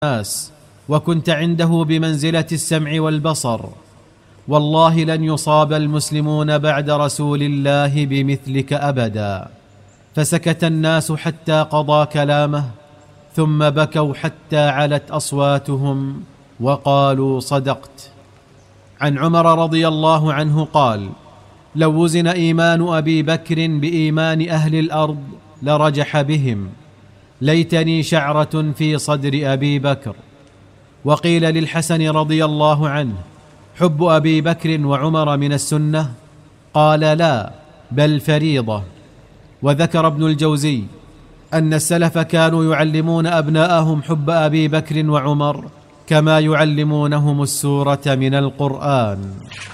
الناس وكنت عنده بمنزلة السمع والبصر، والله لن يصاب المسلمون بعد رسول الله بمثلك أبدا. فسكت الناس حتى قضى كلامه، ثم بكوا حتى علت أصواتهم وقالوا: صدقت. عن عمر رضي الله عنه قال: لو وزن إيمان أبي بكر بإيمان أهل الأرض لرجح بهم، ليتني شعرة في صدر أبي بكر. وقيل للحسن رضي الله عنه: حب أبي بكر وعمر من السنة؟ قال: لا، بل فريضة. وذكر ابن الجوزي أن السلف كانوا يعلمون أبناءهم حب أبي بكر وعمر كما يعلمونهم السورة من القرآن.